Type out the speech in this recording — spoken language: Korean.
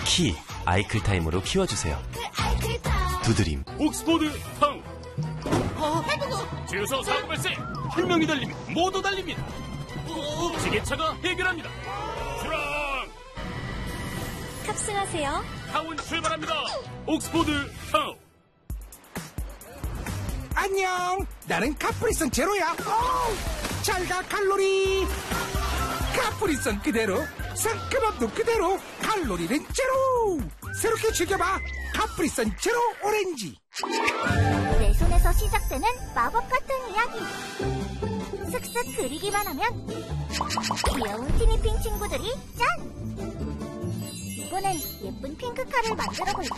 키 아이클타임으로 키워주세요. 두드림. 옥스포드 타운. 주유소 사고 발생. 한 명이 달리면 모두 달립니다. 지게차가 해결합니다. 출항. 탑승하세요. 타운 출발합니다. 옥스포드 타운. 안녕, 나는 카프리선 제로야. 잘가 칼로리. 카프리선 그대로, 상큼함도 그대로, 칼로리는 제로. 새롭게 즐겨봐, 카프리선 제로 오렌지. 내 손에서 시작되는 마법 같은 이야기. 슥슥 그리기만 하면 귀여운 티니핑 친구들이 짠! 이번엔 예쁜 핑크카를 만들어 볼게.